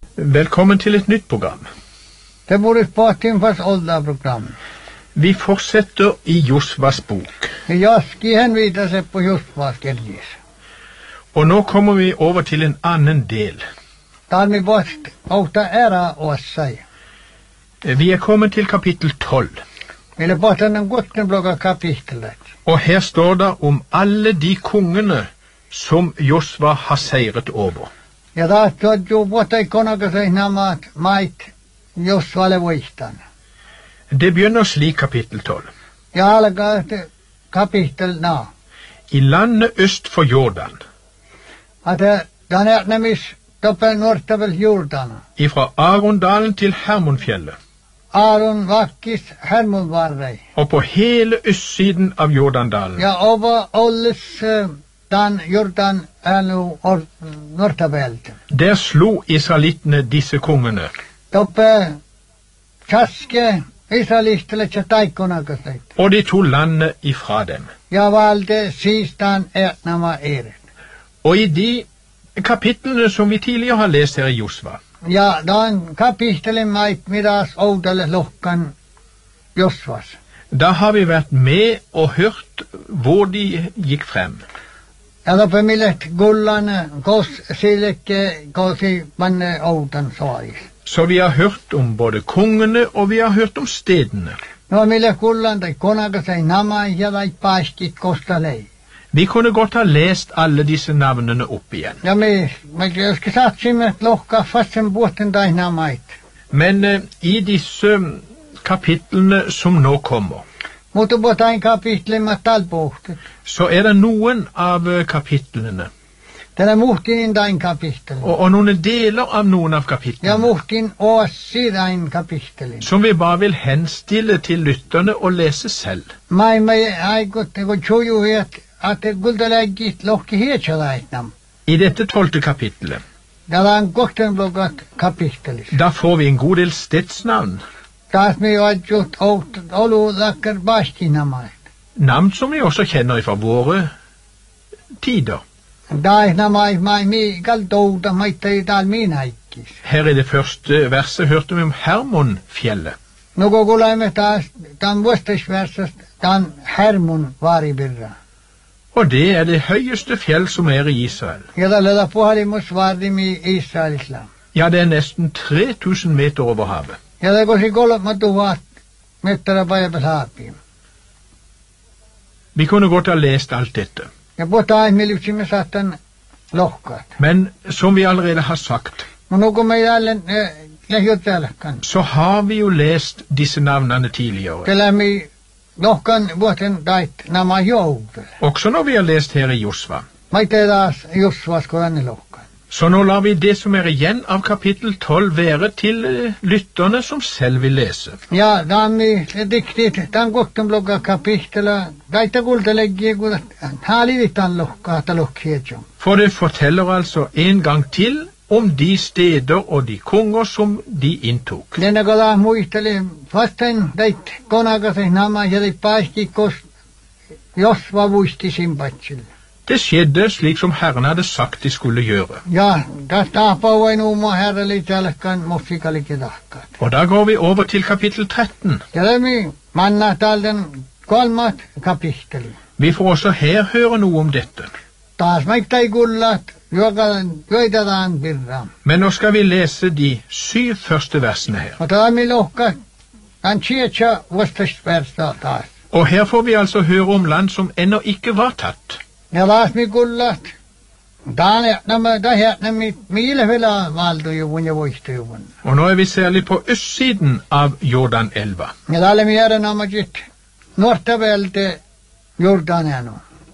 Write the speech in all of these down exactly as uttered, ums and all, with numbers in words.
Velkommen til et nytt program. Det bor et par timers oldeprogram. Vi fortsetter i Josvas bok. Jeg skal henvise seg på Josvas gellis. Og nå kommer vi over til en annen del. Da er vi bort åtta æra å si. Vi er kommet til kapittel tolv. Vi er bort den godtenblogga kapittelet. Og her står det om alle de kongene som Josva har seiret over. Ja da stod jo bort ei konaga seg namat mait Josva levoistan. Det begynner slik kapittel tolv. Ja, alle ga kapittel na. I landet øst for Jordan. At den er nemlig doppel nortavel Jordan. Ifra Arondalen til Hermonfjellet. Aron vakkis Hermon var rei. Og på hele østsiden av Jordandalen. Ja, over alles uh, dan Jordan er nå nortabelt. Der slo israelittene disse kongene. Doppe kjaske israelittele tjataikona kastet. Og de tog landet ifra dem. Ja, valde sistan etnama eret. Og i de kapitlene som vi tidligere har lest her i Josva, ja, dan kapitlet meit middags odale lokkan Josvas. Da har vi vært med og hørt hvor de gikk frem. Ja, da på millet gullane, kos silike, kos i manne odan svaris. Så vi har hørt om både kongene, og vi har hørt om stedene. Nå millet gullane, de konaga seg nama, ja, de paskit kostalei. Vi kunne godt ha lest alle disse navnene opp igjen. Ja, men jeg skal satse med et lokka fast som båten deg namait. Men eh, i disse kapitlene som nå kommer, måtte båta en kapittel med talbåktet. så er det noen av eh, kapitlene, Den er mortin inn den kapittel. og, og noen deler av noen av Ja, kapitlene, mortin åsi den kapittel. som vi bare vil henstille til lytterne å lese selv. Mai, mai, ei godt, jeg går tjojo het, at det guldelegget lokki hetja deitnam. I dette tolvte kapittelet, Det er en godtenbloggat kapittel. da får vi en god del stedsnavn, Da er vi jo gjort åt, olo lakker bastina mai. navn som vi også kjenner fra våre tider. Da er namai, mai, mi, gal douda, mai, tei dal min heikis. Her i det første verset hørte vi om Hermonfjellet. Nå går gulai med ta, den våstesversest, den Hermon var i birra. Og det er det høyeste fjell som er i Israel. Ja, da leda på her i Mosvardim i Israel-islam. Ja, det er nesten tre tusen meter over havet. Ja, det går sig gollat med tuhat mettara baja besaapim. Vi kunne godt ha lest alt dette. Ja, båta en miljutsi med satan lohkat. Men som vi allerede har sagt, Men nå går meg allen lähjutälkan. så har vi jo lest disse navnene tidligere. Tällä mi lohkan vuoten dait nämä jouvel. Også når vi har lest her i Josva. Mä ite taas Josvas kodanne lohkan. Så nå lar vi det som er igjen av kapittel tolv være til eh, lytterne som selv vil lese. Ja, tämä mi riktigt, tämän kohtan blogga kapitela. Daita kulteleggi, kun haalivitan lohka, hata lohkietjom. For det forteller altså en gang til om de steder og de konger som de inntok. Denna kada muisteli vasten deit konakaseh nama ja deit paiski kos Josva muisti simpatsille. Det skjedde slik som Herren hadde sagt de skulle gjøre. Ja, tästä apauain uuma herrali tälkän moffikalikin tahkat. Og da går vi over til kapittel tretten. Ja lämmi manna talden kolmat kapitteli. Vi får også her høre noe om dette. Taas maiktai kullat, joitataan birra. Men nå skal vi lese de syv første versene her. Mutta lämmi lohka, an tsietsa vastasversta taas. Og her får vi altså høre om land som ennå ikke var tatt. Ja taas mi kullat. Daane, nämä tähän mi miile vielä valtu juvun ja voistu juvun. Og nå er vi særlig på østsiden av Jordanelva. Ja täällä mi jäädä namakit nortavelte Jordaneno.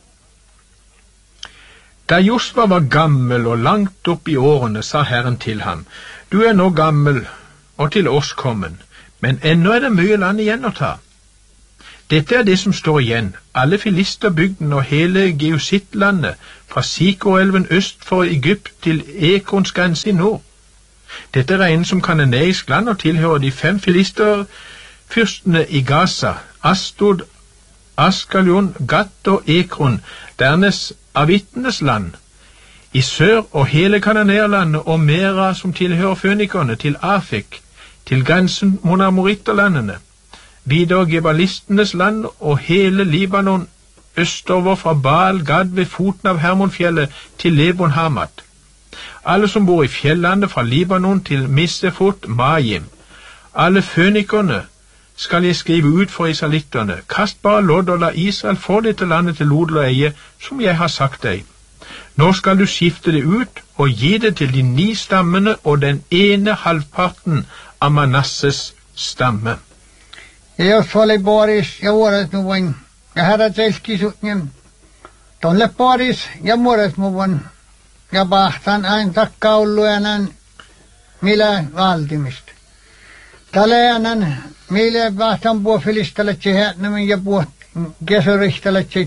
Da Josva var gammel og langt opp i årene, sa Herren til ham, du er nå gammel og til oss kommen, men ennå er det mye land igjen å ta. Dette er det som står igjen, alle filisterbygden og hele Geusitlandet, fra Sikor-elven øst for Egypt til Ekrons grense i nord. Dette regnes som kananeisk land og tilhører de fem filisterfyrstene i Gaza, Astod, Askalion, Gat og Ekron, dernest Avittenes land. i sør og hele Kananerlandet og Mera som tilhører fønikerne, til Afek, til grensen mot amoritterlandene, videre gebalistenes land og hele Libanon østover fra Baal Gad ved foten av Hermonfjellet til Lebon Hamat. Alle som bor i fjellandet fra Libanon til Missefot Majim, alle fønikerne skal jeg skrive ut for israelitterne. Kast bare lodd og la Israel få dette landet til odel og eie, som jeg har sagt deg. Nå skal du skifte det ut og gi det til de ni stammene og den ene halvparten av Manasses stamme. Jos oli Boris ja vuodet muvun ja herra selkisutnien. Tonne Boris ja vuodet muvun ja bahtan ain takka ulluenan millä valtimista. Tälläänan millä bahtan puofilistalle tsehetnemin ja puot kesuristalle tset.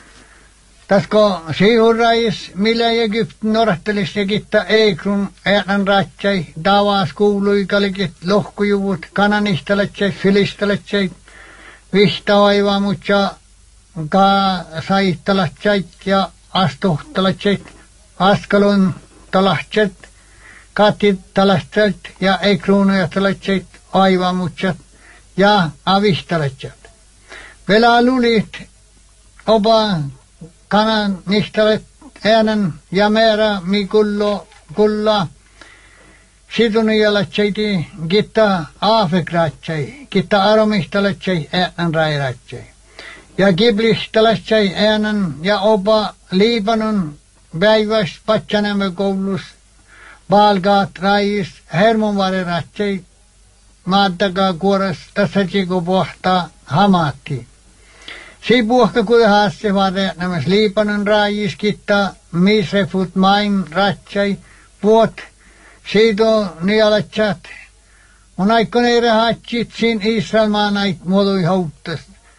Tasko sihurais millä Egyptin norrattelis ja kitta eikrun äänan ratsai davas kuului kalikit lohkujuvut kananistalle tset filistalle tset vihta aiva mutta ka saittala tset ja astuhtala tset askalun talahtet katit talahtet ja eikruunuja talahtet aiva mutta ja avihtaletset. Vielä lulit oba kanan nihtalet äänen ja määrä mi kullo kulla sidunijalatseiti gitta Afekratsei, gitta aromihtaletsi äänen rairatsei. Ja giblihtaletsi äänen ja oba Libanon päiväs patsanemme koulus Balgat rais hermonvariratsei maaddaga kuoras tässä tsiku pohtaa Hamatti. Si puhka kuda hasse vare namas Libanon rais kitta Misefut main ratsai puot siitä nialatsat. On aikkoneire hatsit sin Israel maanait muodui hauttas.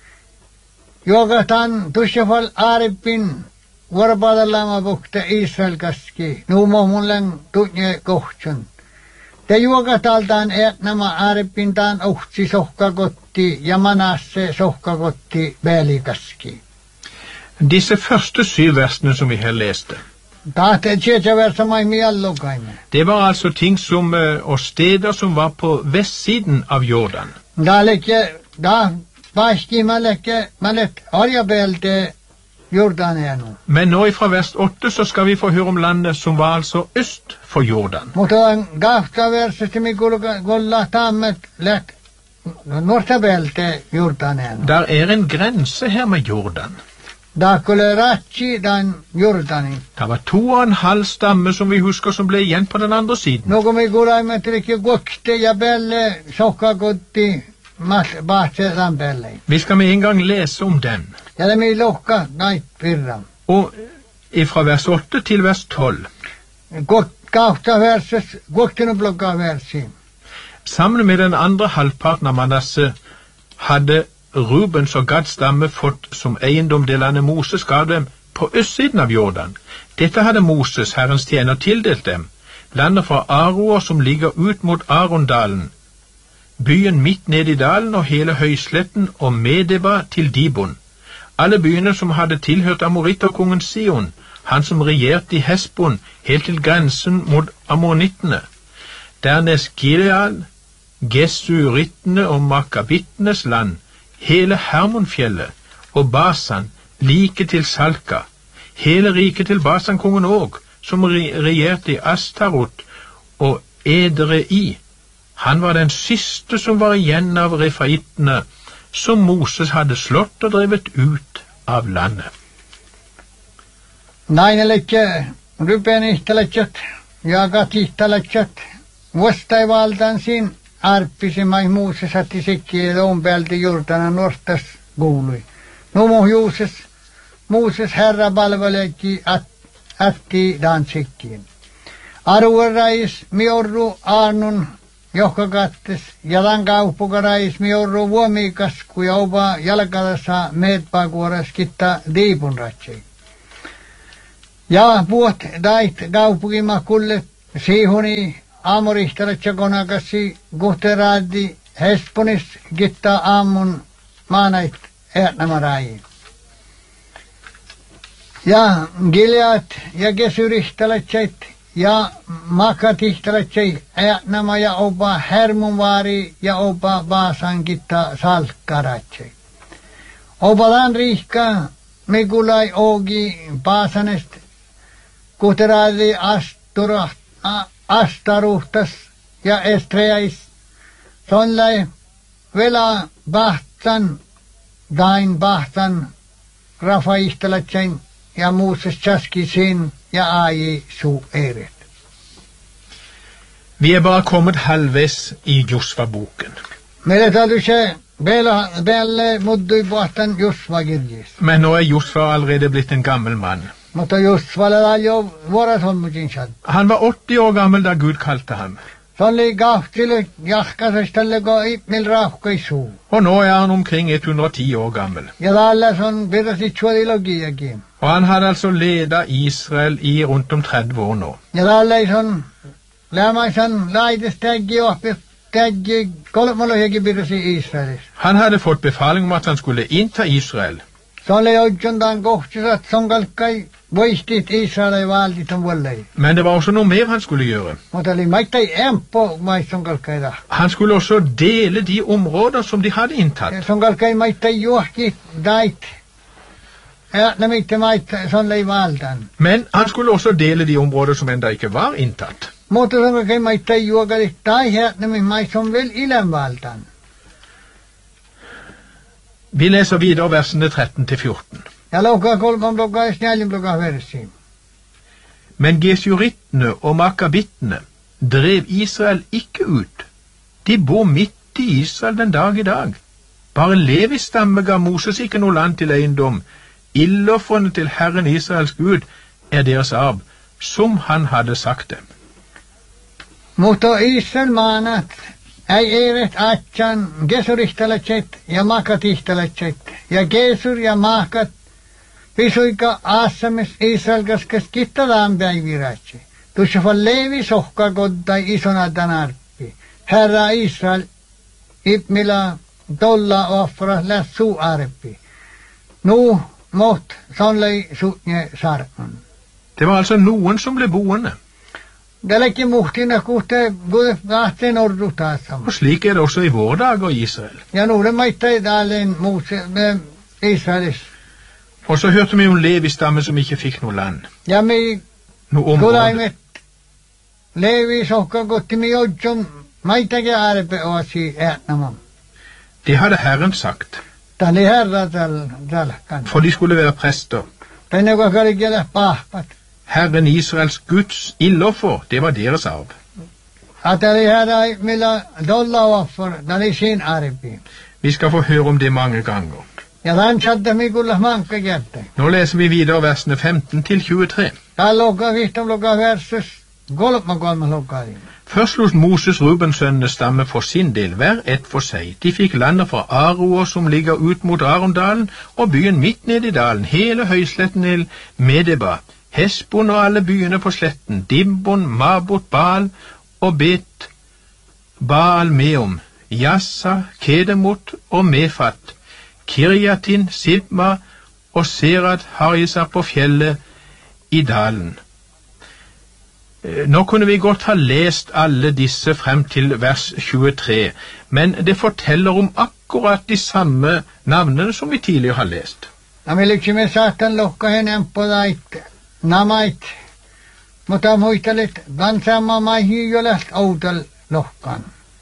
Joka tan tussefal aaripin vuoropaadallama puhta Israel kaski. Nuumo mullen tunne kohtsun. Te juoka taltaan eät nämä aaripintaan ohtsi sohkakotti ja Manasse sohkakotti väälikaski. Disse første syv versene som vi her leste, Tahte tjejaversa mai miallokaime. det var altså ting som, og steder som var på vestsiden av Jordan. Da lekke, da vaski mä lekke, mä lek arjabelte Jordaneenu. Men nå fra vers åtte så skal vi få høre om landet som var altså øst for Jordan. Mutta kahta versesti mi kulla tammet lek nortabelte Jordaneenu. Der er en grense her med Jordan. Da kulle ratsi dan Jordanin. Det var to og en halv stamme som vi husker som ble igjen på den andre siden. Nogo mi kulaimme trikki gokte ja belle sokkakotti mat baatse rampelle. Vi skal med en gang lese om den. Ja det mi lokka nait pirram. Og fra vers åtte til vers tolv. Gott kahta verses, goktinu blokka versi. Sammen med den andre halvparten av Manasse hadde Rubens og Gads stamme fått som eiendom det landet Moses gav dem på østsiden av Jordan. Dette hadde Moses, Herrens tjener, tildelt dem. Landet fra Aroer som ligger ut mot Arondalen, byen midt ned i dalen og hele høysletten og Medeba til Dibon. Alle byene som hadde tilhørt amoritterkongen Sion, han som regjerte i Hesbon helt til grensen mot amonittene. Dernest Gileal, Gesurittene og Makabittenes land, hele Hermonfjellet og Basan, like til Salka, hele riket til Basankongen òg, som regjerte i Astarot og Edrei. Han var den siste som var igjen av refaittene, som Moses hadde slått og drevet ut av landet. Naineleke, Rubenihtaletset, Jagatihtaletset, Vostai valtan sin arppisi mai Moses hatti sikki lompelti Jordanan nostas kuului. Numo Juuses, Moses herra palveleki atti dansikkiin. Aruerais miorru aanun johkakattes ja lankaupukarais miorru vuomikasku ja opa jalkadassa meetpakuoras kitta diipun ratsei. Ja puot dait kaupukima kullet siihuni Amorihtaletsi konakassi guhteraadi Hesponis gitta aamun maanait eätnämarai. Ja Gilead ja Gesurihtalatset ja Makatihtalatset nämä ja opa Hermonvaari ja opa Baasan kitta salkkaratset. Opa Lanrihka Mikulai Ogi Baasanest kuterali Asturah Astaruhtas ja Estreais sonlai vela Bahtan Dain Bahtan Rafaistalatsen ja Moses Chaski sin ja Aji su eret. Vi er bare kommet halvveis i Josva-boken. Meille täytyy se Belle muddui pohtan Josva kirjis. Men nå er Josva allerede blitt en gammel mann. Mutta Josvalle on jo vuorosolmutin sad. Han var åtti år gammel da Gud kalte ham. Se oli kahtille jahkasestalle ko ipnil rauhkaisuu. Og nå er han omkring hundre og ti år gammel. Ja täällä on virtasit suodilogiakin. Og han hadde altså ledet Israel i rundt om tretti år nå. Ja täällä on lämmäisen laitestegi oppi tegi kolmologiakin virtasi Israelis. Han hadde fått befaling om at han skulle innta Israel. Se oli oikeastaan kohtisat sonkalkai voistit Israelin valtit on vuollei. Men det var også noe mer han skulle gjøre. Mutta oli maittai empo mais sonkalkai da. Han skulle også dele de områder som de hadde inntatt. Sonkalkai maittai juohki dait. Ja, nimitte maittai sonlei valtan. Men han skulle også dele de områder som enda ikke var inntatt. Mutta sonkalkai maittai juokali tai her nimi mais som vel ilen valtan. Vi leser videre versene tretten til fjorten. Ja lukka kolman lukka ja snällin lukka versi. Men gesurittene og makabittene drev Israel ikke ut. De bor midt i Israel den dag i dag. Bare Levis stamme ga Moses ikke noe land til eiendom. Ildofrene til Herren Israels Gud er deres arv, som han hadde sagt dem. Mutta Israel maanat ei eret atsan Gesurihtalatset ja Makatihtalatset ja Gesur ja Makat pisuika aasames Israel kaskas kittalaan päiviratsi. Tuossa vaan Leevi sohka kodtai isona danarppi. Herra Israel ipmila tolla offra lässuu arppi. Nu mått sonlei sutnje sarkman. Det var altså noen som ble boende. Det er ikke muhtina kuhte gode vahten ordu taasam. Og slik er det også i våre dager i Israel. Ja nuule maittai dalen Moses med Israelis. Og så hørte vi om Levi stamme som ikke fikk noe land. Ja mi Noe område. kulaimet Levi sohka gotti mi odjon maitage arpe oasi ätnamam. Det hadde Herren sagt, Tani herra tal talkan. for de skulle være prester. Tani joka kalikele pahpat. Herren Israels Guds illoffer, det var deres arv. Atali herra milla dolla offer tani sin arpi. Vi skal få høre om det mange ganger. Ja tan chatta mi kulla manka jätte. Nå leser vi videre versene femten til tjuetre. Tää loka vihtam loka versus kolma kolma lokari. Først lot Moses Rubens sønne stamme for sin del, hver ett for seg. De fikk landet fra Aroer som ligger ut mot Arondalen, og byen midt ned i dalen, hele høysletten til Medeba, Hesbon og alle byene på sletten, Dimbon, Mabot, Baal og Bet, Baal Meom, Jassa, Kedemot og Mefat, Kirjatin, Sibma og Serat Harisa på fjellet i dalen. Nå kunne vi godt ha lest alle disse frem til vers tjuetre, men det forteller om akkurat de samme navnene som vi tidligere har lest. Ja me liksimme saatan lokka henen podait namait. Mutta muistelet vansama mai hyjolast outal lokkan.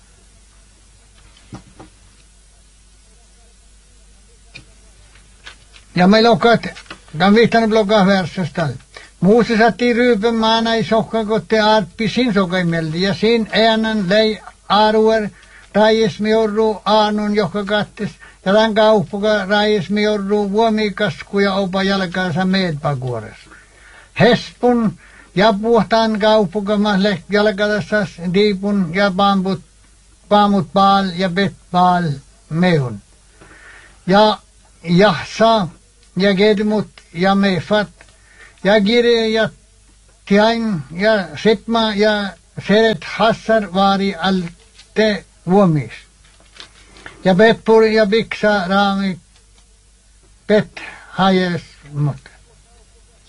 Ja me lokat kan vihtanut lokka versastal. Moses atti ryypen maana i sokkakotte arppi sin sokaimeldi ja sin äänen lei aruer raies miorru aanun joka kattes ja tämän kauppuka raies miorru vuomikasku ja opa jalkaansa meedpakuores. Hespun ja puhtaan kauppuka mahle jalkaansa diipun ja bambut paamut baal ja bet baal mehun. Ja jahsa ja gedmut ja mefat ja Gire ja Tiain ja Sipma ja Seret Hassar vaari alte vuomis. Ja Beppur ja Biksa raami pet hajes mut.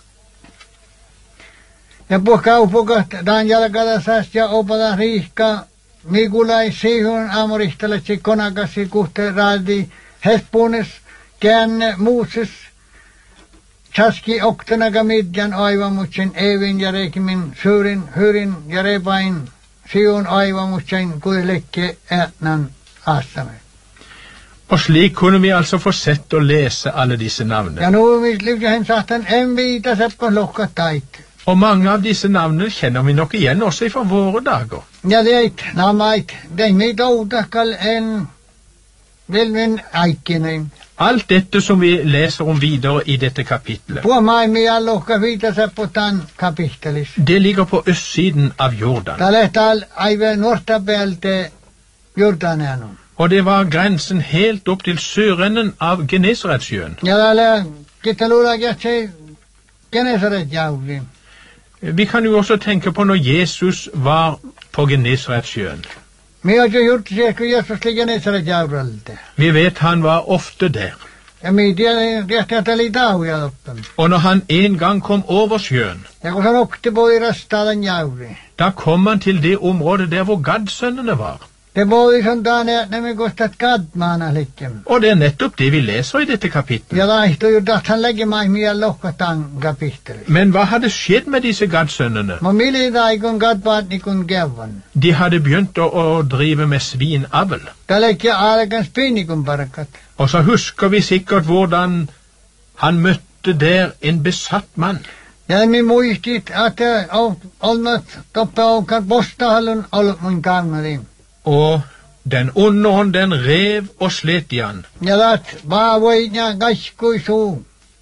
Ja puhkaupukat dan jalkadasas ja opata riihka Mikulai sihun amorihtaleksi konakasi kuhte raadi hespunes käänne muuses chaski oktenaga midjan aivamutsen evin ja reikimin suurin hyrin ja repain sihun aivamutsen kuilekke ätnan aastame. Og slik kunne vi altså få sett og lese alle disse navnene. Ja nu vi livde hen satan en vita seppon lokka tait. Og mange av disse navnene kjenner vi nok igjen også fra våre dager. Ja det eit, namait, den mitt outakal en velven aikinen. Alt dette som vi leser om videre i dette kapitlet, På mai mi allokka vita seppotan kapittelis. det ligger på østsiden av Jordan. Ta lehtal aive nortabelte Jordaneanum. Og det var grensen helt opp til sørenden av Genesaretsjøen. Ja täällä kittelura kätsei Genesaret jauri. Vi kan jo også tenke på når Jesus var på Genesaretsjøen. Mi har jo gjort se kun Jesus li Genesaret jauralte. Vi vet han var ofte der. Ja mi tiedä tehtä tali tauja loppan. Og når han en gang kom over sjøen, Ja kun han okti boi rastalan jauri. da kom han til det området der hvor Gadsønnene var. Det boi som tane ne mi kostat kadmaana likkem. Og det er nettopp det vi leser i dette kapitlet. Ja laihto jo att han lägger mig mi allokka tan kapittelis. Men hva hadde skjedd med disse Gadsønnene? Mo milida ikon kadbaat ikon gevvan. De hadde begynt å, å drive med svinavl. Ta leikki alkan spinikon parakat. Og så husker vi sikkert hvordan han møtte der en besatt mann. Ja mi muistit at olmat toppe aukan postahallun ollut mun kaunaliin. Og den onde ånd, den rev og slet i han. Ja lat vaavoi ja gaskui suu.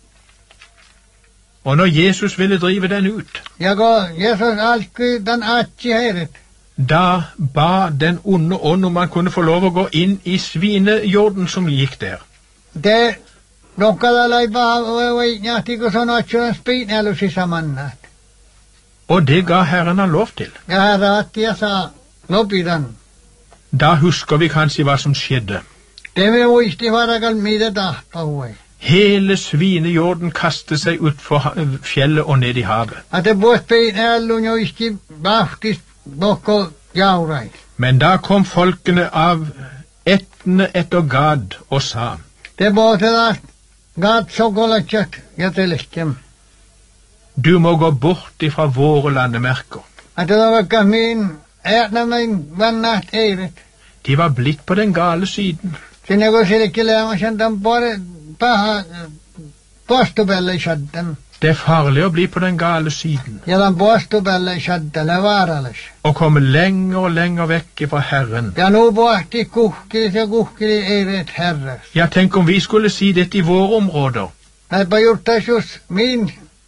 Og når Jesus ville drive den ut, Ja ko Jesus alkui dan atsi heiret. da ba den onde ånd om han kunne få lov å gå inn i svinejorden som gikk der. Det nokkala lai vaavoi ja tiko sano atsulan spiinälu sisämannat. Og det ga Herren han lov til. Ja herra atti ja saa lopidan. Da husker vi kanskje hva som skjedde. Det me muisti varakal mitä tahpahui. Hele svinejorden kastet seg ut for fjellet og ned i havet. At det bort spiinälun jo iski vahtis bokko jaurai. Men da kom folkene av ettene etter Gad og sa, Det båtelat gat sokolatsat ja teleskem. du må gå bort ifra våre landemerker. At det var vaikka min äänämän vannat eiret. De var blitt på den gale siden. Sinne kun silkki leemasen tan pare paha postupelle shaddan. Det er farlig å bli på den gale siden, Ja tan postupelle shaddale vaaralles. og komme lenger og lenger vekk fra Herren. Ja nu pohti kuhkilis ja kuhkili eiret herras. Ja, tenk om vi skulle si dette i våre områder. Näipä juurtais just min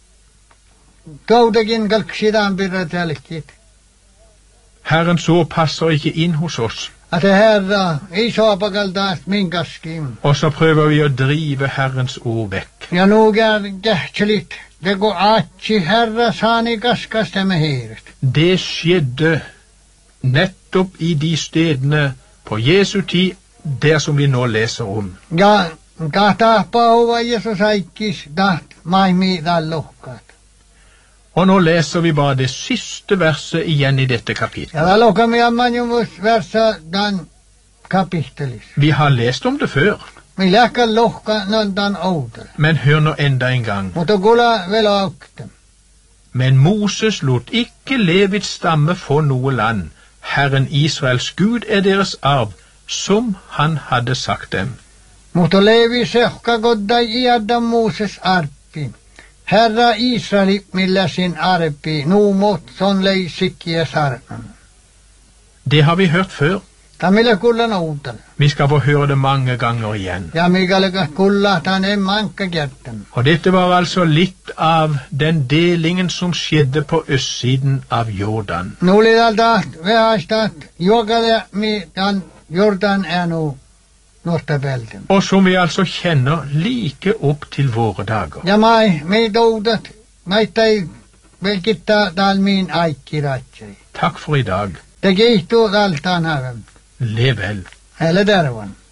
toutakin kalksitaan pirra tälkit. Herrens ord passer ikke inn hos oss, At det herra iso pakaltaas min kaskim. og så prøver vi å drive Herrens ord vekk. Ja nu gär kähtselit. Det går atsi herra saani kaskasta med heiret. Det skjedde nettopp i de stedene på Jesu tid, der som vi nå leser om. Ja tahtaa huva Jesus aikis taht maimi tallohkat. Og nå leser vi bare det siste verset igjen i dette kapitlet. Ja tallohkami ammanjumus versa dan kapittelis. Vi har lest om det før, Mi lähkä lohka non dan outel. men hør nå enda en gang. Mutta kula vel auktem. Men Moses lot ikke Levits stamme få noe land. Herren Israels Gud er deres arv, som han hadde sagt dem. Mutta Levi sehka koddai iadda Moses arpi. Herra Israeli millä sin arpi, nu mot son lei sikkiä sarnan. Det har vi hørt før. Ta millä kullan outel. Vi skal få høre det mange ganger igjen. Ja mikälikä kulla tan en manka kertan. Og dette var altså litt av den delingen som skjedde på østsiden av Jordan. Nu oli täältä vehaistat juokalle mi tan Jordan är nu nortabelten. Og som vi altså kjenner like opp til våre dager. Ja mai mi toudat maittai velkittää täällä min aikkiratsei. Takk for i dag. Te kiihtuu täältä näven. Lev vel. Eller dervan.